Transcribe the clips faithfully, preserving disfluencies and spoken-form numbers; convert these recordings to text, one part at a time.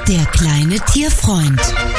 Der kleine Tierfreund.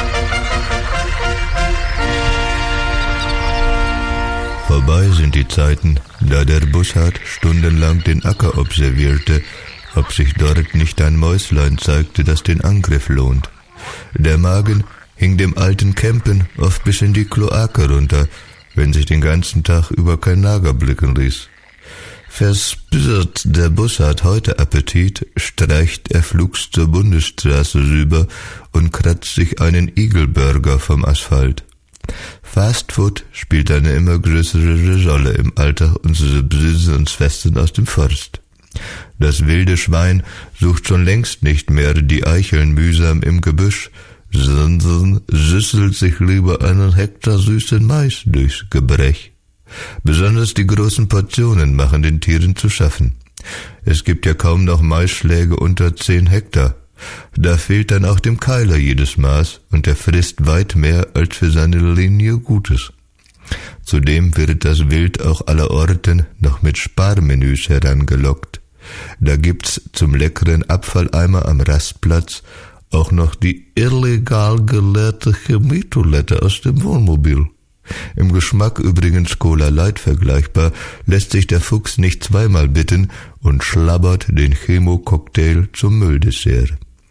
Vorbei sind die Zeiten, da der Bussard stundenlang den Acker observierte, ob sich dort nicht ein Mäuslein zeigte, das den Angriff lohnt. Der Magen hing dem alten Kämpen oft bis in die Kloake runter, wenn sich den ganzen Tag über kein Nager blicken ließ. Verspürt der Bussard heute Appetit, streicht er flugs zur Bundesstraße rüber und kratzt sich einen Igelburger vom Asphalt. Fastfood spielt eine immer größere Rolle im Alltag unserer Brüder und Schwestern aus dem Forst. Das wilde Schwein sucht schon längst nicht mehr die Eicheln mühsam im Gebüsch, sondern süsselt sich lieber einen Hektar süßen Mais durchs Gebrech. Besonders die großen Portionen machen den Tieren zu schaffen. Es gibt ja kaum noch Maisschläge unter zehn Hektar. Da fehlt dann auch dem Keiler jedes Maß und er frisst weit mehr als für seine Linie Gutes. Zudem wird das Wild auch allerorten noch mit Sparmenüs herangelockt. Da gibt's zum leckeren Abfalleimer am Rastplatz auch noch die illegal geleerte Chemietoilette aus dem Wohnmobil. Im Geschmack übrigens Cola Light vergleichbar, lässt sich der Fuchs nicht zweimal bitten und schlabbert den Chemococktail zum Mülldessert.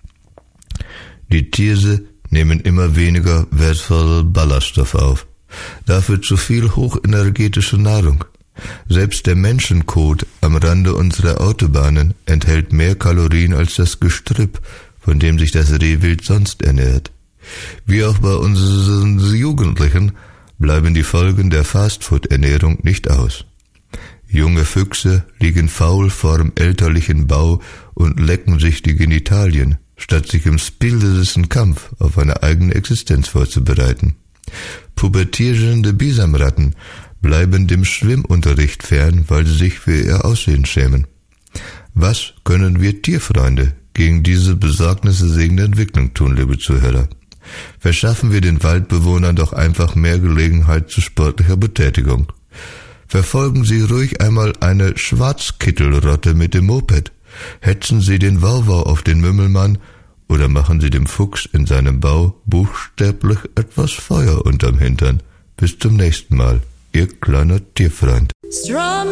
Die Tiere nehmen immer weniger wertvollen Ballaststoff auf, dafür zu viel hochenergetische Nahrung. Selbst der Menschenkot am Rande unserer Autobahnen enthält mehr Kalorien als das Gestrüpp, von dem sich das Rehwild sonst ernährt. Wie auch bei unseren Jugendlichen bleiben die Folgen der Fastfood-Ernährung nicht aus. Junge Füchse liegen faul vorm elterlichen Bau und lecken sich die Genitalien, statt sich im spielerischen Kampf auf eine eigene Existenz vorzubereiten. Pubertierende Bisamratten bleiben dem Schwimmunterricht fern, weil sie sich für ihr Aussehen schämen. Was können wir Tierfreunde gegen diese besorgniserregende Entwicklung tun, liebe Zuhörer? Verschaffen wir den Waldbewohnern doch einfach mehr Gelegenheit zu sportlicher Betätigung. Verfolgen Sie ruhig einmal eine Schwarzkittelrotte mit dem Moped. Hetzen Sie den Wauwau auf den Mümmelmann oder machen Sie dem Fuchs in seinem Bau buchstäblich etwas Feuer unterm Hintern. Bis zum nächsten Mal, Ihr kleiner Tierfreund. Strawberry